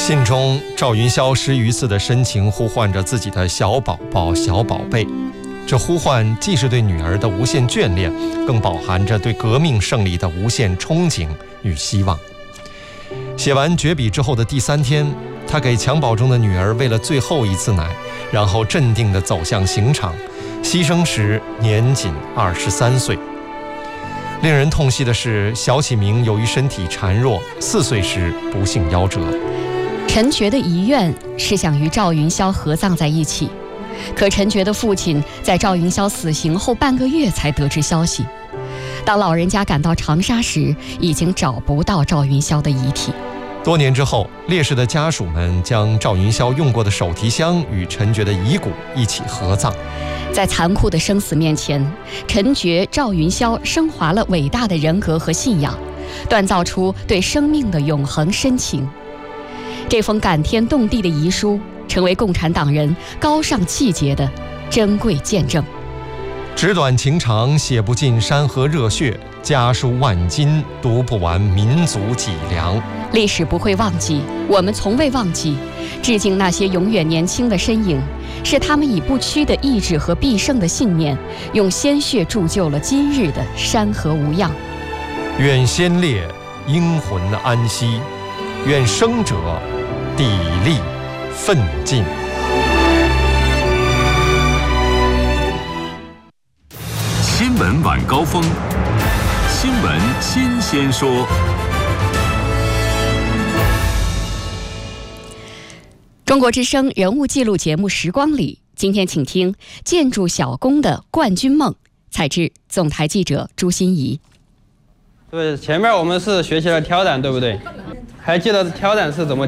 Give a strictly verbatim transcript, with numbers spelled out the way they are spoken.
信中，赵云霄十余次的深情呼唤着自己的小宝宝、小宝贝。这呼唤既是对女儿的无限眷恋，更饱含着对革命胜利的无限憧憬与希望。写完绝笔之后的第三天，他给襁褓中的女儿喂了最后一次奶，然后镇定地走向刑场，牺牲时年仅二十三岁。令人痛惜的是，小启明由于身体孱弱，四岁时不幸夭折。 陈觉的遗愿是想与赵云霄合葬在一起，可陈觉的父亲在赵云霄死刑后半个月才得知消息。当老人家赶到长沙时，已经找不到赵云霄的遗体。 多年之后，烈士的家属们将赵云霄用过的手提箱与陈觉的遗骨一起合葬。 在残酷的生死面前，陈觉、赵云霄升华了伟大的人格和信仰，锻造出对生命的永恒深情。这封感天动地的遗书，成为共产党人高尚气节的珍贵见证。 纸短情长，写不尽山河热血；家书万金，读不完民族脊梁。 历史不会忘记，我们从未忘记。致敬那些永远年轻的身影，是他们以不屈的意志和必胜的信念，用鲜血铸就了今日的山河无恙。 愿先烈英魂安息，愿生者砥砺奋进。 新闻晚高峰，新闻新鲜说。 中国之声人物记录节目《时光里》，今天请听建筑小工的冠军梦，采制总台记者朱欣怡。 对，前面我们是学习了挑染，对不对？还记得挑染是怎么